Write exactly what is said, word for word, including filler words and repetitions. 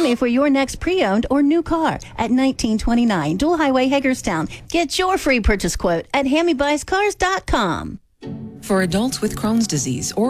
Hammy for your next pre-owned or new car at nineteen twenty-nine Dual Highway, Hagerstown. Get your free purchase quote at hammy buys cars dot com. For adults with Crohn's disease or